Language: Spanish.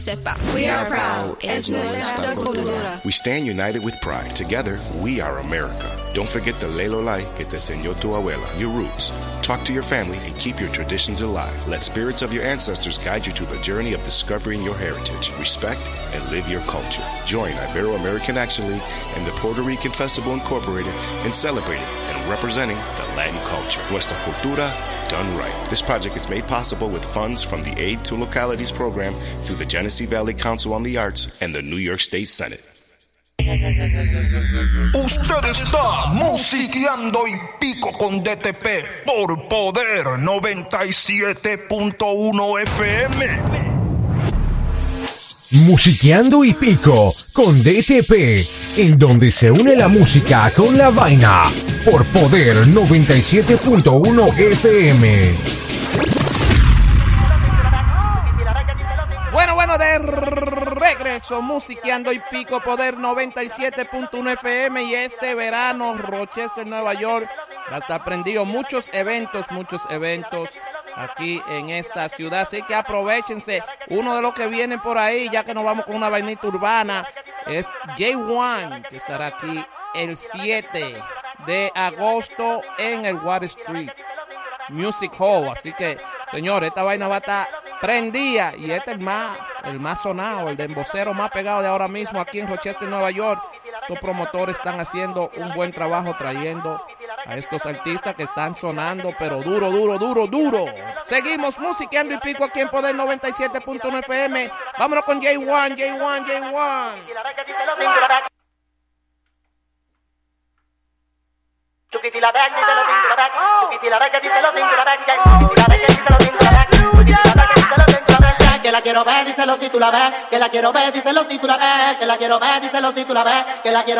Sepa. We are proud. Es nuestra cultura. We stand united with pride. Together, we are America. Don't forget the Lelo Lai que te enseñó tu abuela, your roots. Talk to your family and keep your traditions alive. Let spirits of your ancestors guide you to the journey of discovering your heritage. Respect and live your culture. Join Ibero-American Action League and the Puerto Rican Festival Incorporated in celebrating and representing the Latin culture. Nuestra cultura done right. This project is made possible with funds from the Aid to Localities program through the Genesee Valley Council on the Arts and the New York State Senate. Usted está musiqueando y pico con DTP por Poder 97.1 FM. Musiqueando y pico con DTP, en donde se une la música con la vaina por Poder 97.1 FM. Bueno, de regreso, musiqueando y pico, Poder 97.1 FM, y este verano, Rochester, Nueva York, hasta aprendido muchos eventos aquí en esta ciudad, así que aprovechense. Uno de los que vienen por ahí, ya que nos vamos con una vainita urbana, es J1, que estará aquí el 7 de agosto en el Water Street Music Hall, así que, señores, esta vaina va a estar prendía, y este es el más sonado, el dembocero más pegado de ahora mismo aquí en Rochester, Nueva York. Estos promotores están haciendo un buen trabajo trayendo a estos artistas que están sonando, pero duro. Seguimos musiqueando y pico aquí en Poder 97.1 FM. Vámonos con J1. Que la quiero ver, díselo si tú la ves. Que la quiero ver, díselo si tú la ves. Que la quiero ver, díselo si tú la ves. Que la quiero